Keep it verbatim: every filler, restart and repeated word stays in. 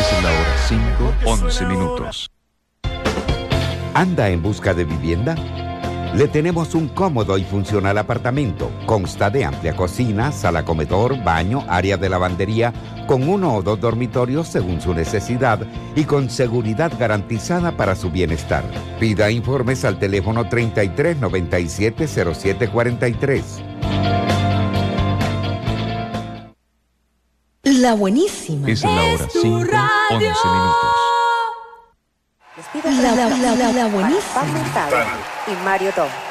Es la hora cinco, once minutos. ¿Anda en busca de vivienda? Le tenemos un cómodo y funcional apartamento. Consta de amplia cocina, sala comedor, baño, área de lavandería, con uno o dos dormitorios según su necesidad y con seguridad garantizada para su bienestar. Pida informes al teléfono treinta y tres noventa y siete cero siete cuarenta y tres. La buenísima. Es la hora cinco, once minutos. La, la, la, la, la buenísima. Paz Mental y Mario Tom.